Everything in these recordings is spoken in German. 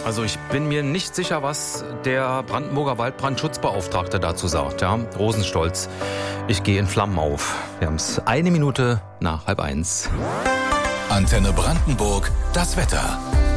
Also ich bin mir nicht sicher, was der Brandenburger Waldbrandschutzbeauftragte dazu sagt. Ja? Rosenstolz, ich gehe in Flammen auf. Wir haben es 1:01 Antenne Brandenburg, das Wetter.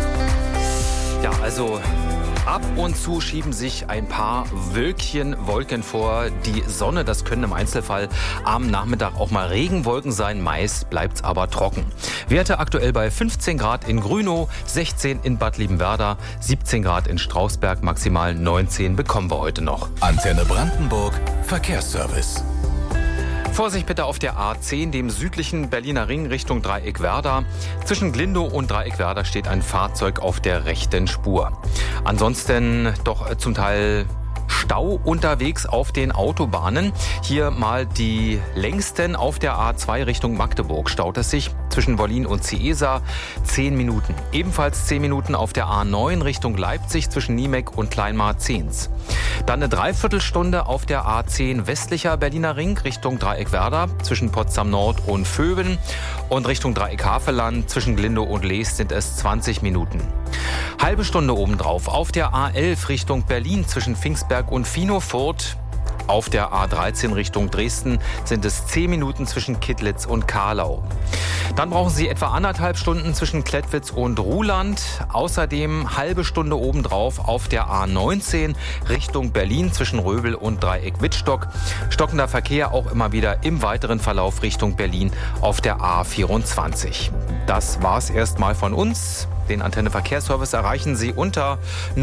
Ja, also ab und zu schieben sich ein paar Wolken vor die Sonne. Das können im Einzelfall am Nachmittag auch mal Regenwolken sein. Meist bleibt es aber trocken. Werte aktuell bei 15 Grad in Grünow, 16 in Bad Liebenwerda, 17 Grad in Strausberg, maximal 19 bekommen wir heute noch. Antenne Brandenburg, Verkehrsservice. Vorsicht bitte auf der A10, dem südlichen Berliner Ring Richtung Dreieckwerder. Zwischen Glindow und Dreieckwerder steht ein Fahrzeug auf der rechten Spur. Ansonsten doch zum Teil Stau unterwegs auf den Autobahnen. Hier mal die längsten auf der A2 Richtung Magdeburg. Staut es sich zwischen Wollin und Ciesa 10 Minuten. Ebenfalls 10 Minuten auf der A9 Richtung Leipzig zwischen Niemek und Kleinmar-Zehns. Dann eine Dreiviertelstunde auf der A10 westlicher Berliner Ring Richtung Dreieckwerder zwischen Potsdam Nord und Vöwen. Und Richtung Dreieck-Havelland zwischen Glindow und Leest sind es 20 Minuten. Halbe Stunde obendrauf auf der A11 Richtung Berlin zwischen Pfingstberg und Finofurt. Auf der A13 Richtung Dresden sind es 10 Minuten zwischen Kittlitz und Karlau. Dann brauchen Sie etwa 1,5 Stunden zwischen Klettwitz und Ruhland. Außerdem halbe Stunde obendrauf auf der A19 Richtung Berlin zwischen Röbel und Dreieck-Wittstock. Stockender Verkehr auch immer wieder im weiteren Verlauf Richtung Berlin auf der A24. Das war's erstmal von uns. Den Antenne Verkehrsservice erreichen Sie unter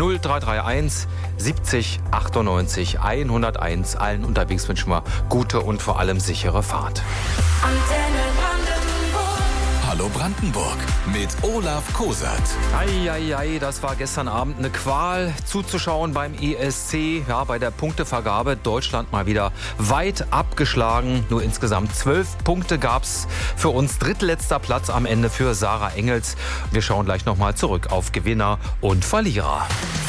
0331 70 98 101. Allen unterwegs wünschen wir gute und vor allem sichere Fahrt. Antenne Brandenburg. Hallo Brandenburg mit Olaf Kosert. Eieiei, das war gestern Abend eine Qual zuzuschauen beim ESC. Ja, bei der Punktevergabe Deutschland mal wieder weit abgeschlagen. Nur insgesamt 12 Punkte gab's für uns. Drittletzter Platz am Ende für Sarah Engels. Wir schauen gleich nochmal zurück auf Gewinner und Verlierer.